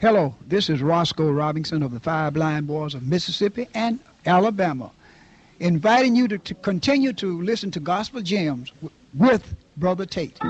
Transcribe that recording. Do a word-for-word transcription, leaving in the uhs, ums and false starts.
Hello, this is Roscoe Robinson of the Five Blind Boys of Mississippi and Alabama, inviting you to, to continue to listen to Gospel Gems w- with Brother Tate.